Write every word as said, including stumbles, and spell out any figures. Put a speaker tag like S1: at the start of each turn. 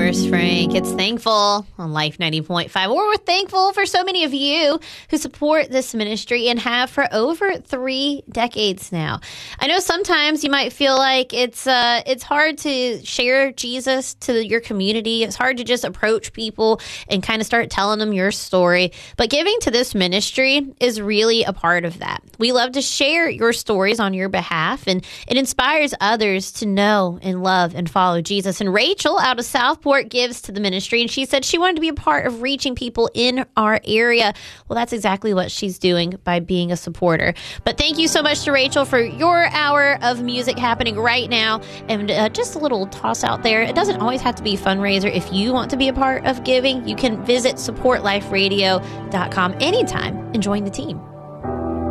S1: Nurse Frank. It's Thankful on Life ninety point five. Or we're thankful for so many of you who support this ministry and have for over three decades now. I know sometimes you might feel like it's uh, it's hard to share Jesus to your community. It's hard to just approach people and kind of start telling them your story. But giving to this ministry is really a part of that. We love to share your stories on your behalf, and it inspires others to know and love and follow Jesus. And Rachel out of Southport gives to the ministry, and she said she wanted to be a part of reaching people in our area. Well, that's exactly what she's doing by being a supporter. But thank you so much to Rachel for your hour of music happening right now. And uh, just a little toss out there, it doesn't always have to be a fundraiser. If you want to be a part of giving, you can visit support life radio dot com anytime and join the team.